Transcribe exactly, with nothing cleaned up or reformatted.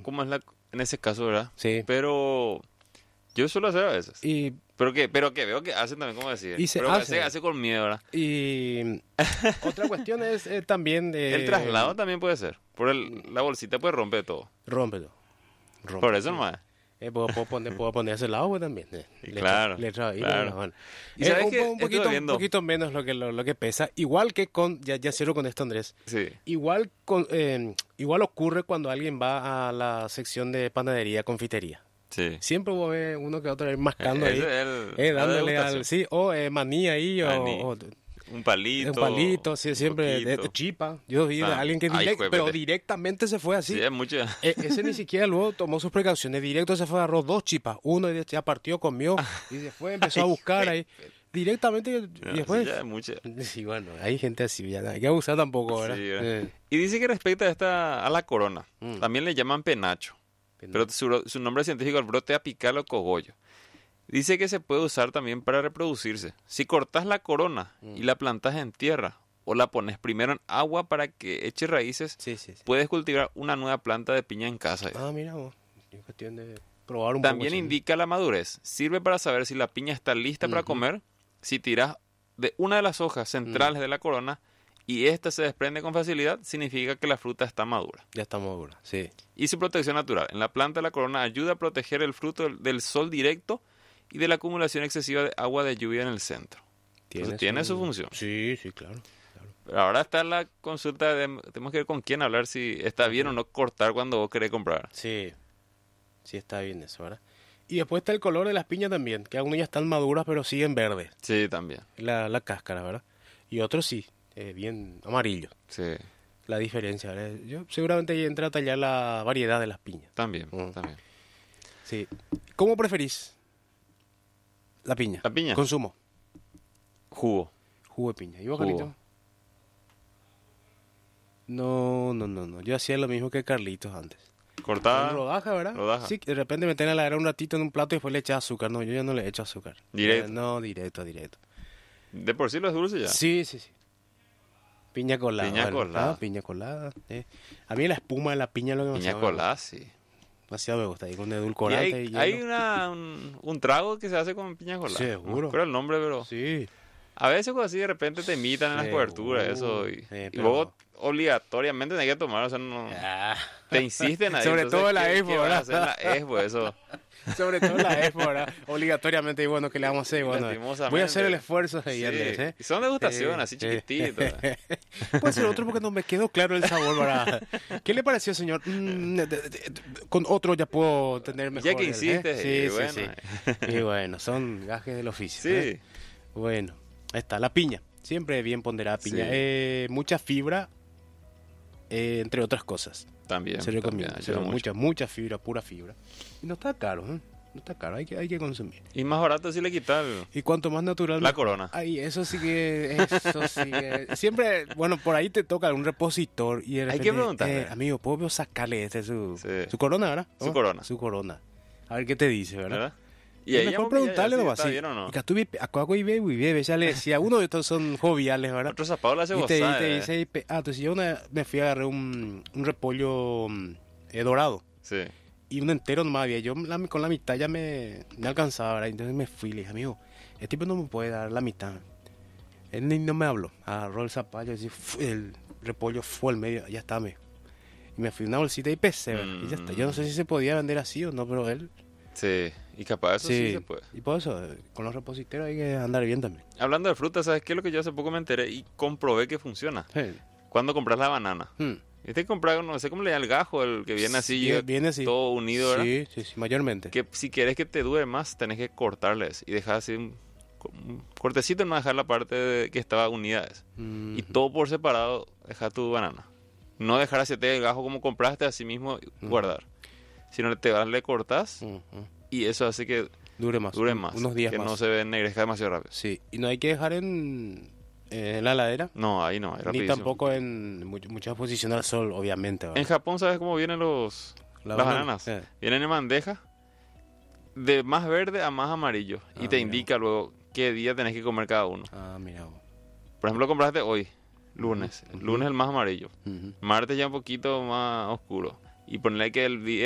cómo es la, en ese caso, ¿verdad? Sí. Pero yo suelo hacer a veces. Y, Pero que, pero que veo que hacen también, como decía. Y se pero que hace. hace, hace con miedo, ¿verdad? y otra cuestión es eh, también de... El traslado también puede ser. Por el, la bolsita puede romper todo. Rómpelo. Rómpelo. Por eso nomás. Eh, puedo, puedo poner, puedo poner ese lado pues, también. Eh. Y Le claro, echo- le echo ahí, claro. bueno, bueno. ¿Y Eh, sabes un, qué? po- un Estuve poquito, un viendo. poquito menos lo que, lo, lo que pesa. Igual que con... Ya, ya cierro con esto, Andrés. Sí. Igual, con, eh, igual ocurre cuando alguien va a la sección de panadería, confitería. Sí. Siempre vos ves uno que otro ahí mascando ahí. Ese es el- eh, la dándole degustación. al... Sí, o eh, maní ahí, o- Maní. o Un palito. un palito, sí, un siempre de, de poquito. chipa. Yo vi Ah, a alguien que ay, direct- juepete. pero directamente se fue así. Sí, es mucho. E- ese ni siquiera luego tomó sus precauciones. Directo se fue, agarró dos chipas. Uno y ya partió, comió. Y después empezó a buscar ahí. Directamente. Y No, después. sí, ya es mucho. Sí, bueno, hay gente así. Ya no hay que abusar tampoco, ¿verdad? Sí, ¿verdad? Eh, Y dice que respecto a esta, a la corona, Mm. también le llaman penacho, pero su, su nombre científico es el brote apical o cogollo. Dice que se puede usar también para reproducirse. Si cortas la corona y la plantas en tierra o la pones primero en agua para que eche raíces, sí, sí, sí. puedes cultivar una nueva planta de piña en casa. Ah, mira vos. Es cuestión de probar un También poco. sí. indica la madurez. Sirve para saber si la piña está lista para Ujú. comer. Si tiras de una de las hojas centrales de la corona y esta se desprende con facilidad, significa que la fruta está madura. Ya está madura, sí. Y su protección natural. En la planta de la corona ayuda a proteger el fruto del, del sol directo y de la acumulación excesiva de agua de lluvia en el centro. Entonces, tiene su función. Sí, sí, claro. claro. Pero ahora está la consulta de... Tenemos que ver con quién hablar si está bien o no cortar cuando vos querés comprar. Sí, sí está bien eso, ¿verdad? Y después está el color de las piñas también, que algunas ya están maduras pero siguen verdes, Sí, también. la, la cáscara, ¿verdad? Y otros sí, eh, bien amarillo, Sí, la diferencia, ¿verdad? Yo seguramente ahí entra a tallar la variedad de las piñas. también, Mm. también. Sí. ¿Cómo preferís la piña? La piña. Consumo, Jugo. jugo de piña. ¿Y vos, Jugo. Carlito? No, no, no, no. Yo hacía lo mismo que Carlitos antes. Cortada. Con rodaja, ¿verdad? rodaja. Sí, de repente meter a la heladera un ratito en un plato y después le echas azúcar. No, yo ya no le echo azúcar. Directo. Eh, no, directo, directo. De por sí lo es dulce ya. Sí, sí, sí. Piña colada. Piña bueno, colada. ah, piña colada. eh. A mí la espuma de la piña es lo que Piña demasiado, colada, sí. demasiado me gusta. Y con Y edulcorante hay, y, hielo. hay una, un, un trago que se hace con piña colada. Seguro. No recuerdo el nombre, pero Sí. a veces pues, así de repente te imitan en las Seguro. coberturas eso. Y, Sí, y pero- luego obligatoriamente tenés que tomar, o sea, no... Ah. Te insisten ahí. Sobre entonces, todo la ¿qué- Expo, qué vas a ¿verdad? hacer en la Expo? Eso. Sobre todo la Expo, ¿verdad? Obligatoriamente, y bueno, ¿qué le vamos a hacer? Bueno, Lastimosamente. voy a hacer el esfuerzo ahí, Sí. Andrés, ¿eh? Y son degustaciones Eh, así eh. chiquititas. Puede ser otro porque no me quedó claro el sabor. Para... ¿Qué le pareció, señor? Mm, de- de- de- con otro ya puedo tener mejor. Ya que el, ¿eh? insistes, Sí, y sí, bueno. sí. Y bueno, son gajes del oficio. Sí. ¿eh? Bueno, ahí está, la piña. Siempre bien ponderada piña. Sí. Eh, mucha fibra, eh, entre otras cosas. También. Se recomienda. también Se ayuda mucho. mucha, mucha fibra, pura fibra. Y no está caro, ¿eh? No está caro, hay que, hay que consumir. Y más barato si le quitas el- Y cuanto más natural... la mejor. corona. Ay, eso sí que... Eso sí que... Siempre, bueno, por ahí te toca un repositor y de Hay repente, que preguntarle. eh, amigo, ¿puedo sacarle este su, Sí. su corona, ¿verdad? Su ¿Oh? corona. Su corona. A ver qué te dice, ¿verdad? ¿Verdad? Y ahí mejor ya porque ya- preguntarle ya si nomás, está sí. bien o no. Y que estuve a cuaco y bebo y bebe, ya le decía, uno de estos son joviales, ¿verdad? Otro zapado le hace Y te, y gozar, te eh. dice, y pe- ah, entonces yo una, me fui a agarrar un, un repollo mm, eh, dorado. Sí. Y un entero nomás había. Yo la- con la mitad ya me, me alcanzaba, ¿verdad? Entonces me fui y le dije, amigo, este tipo no me puede dar la mitad. Él ni no me habló. Agarró el zapallo, así, fu- el repollo fue al medio, ya está, me. Y me fui una bolsita y pesé, ¿verdad? Y ya está. Yo no sé si se podía vender así o no, pero él... Sí. Y capaz eso sí, se puede. Y por eso, eh, con los repositeros hay que andar bien también. Hablando de frutas, ¿sabes qué es lo que yo hace poco me enteré y comprobé que funciona? Sí. Cuando compras la banana. Hmm. Este comprar, no sé cómo le llama el gajo, el que viene así, Sí, viene así. todo unido, ¿verdad? Sí, sí, sí, mayormente. Que si quieres que te dure más, tenés que cortarles y dejar así un, un cortecito, no dejar la parte de- que estaba unida. esa. Mm, Y todo por separado, dejar tu banana. No dejar así el gajo como compraste, así mismo guardar. Sino te vas, le cortas mm, mm. y eso hace que Dure más. dure un- más. Unos días que más. no se ennegrezca demasiado rápido. Sí, y no hay que dejar en, en la heladera. No, ahí no, es Ni rapidísimo. tampoco en much- mucha exposición al sol, obviamente. ¿verdad? En Japón, ¿sabes cómo vienen los La las banana, bananas? eh. Vienen en bandeja de más verde a más amarillo. Y Ah, te mira. indica luego qué día tenés que comer cada uno. Ah, mira. vos. Por ejemplo, compraste hoy, lunes. Ujú. Lunes el más amarillo. Ujú. Martes ya un poquito más oscuro. Y ponerle que el, di-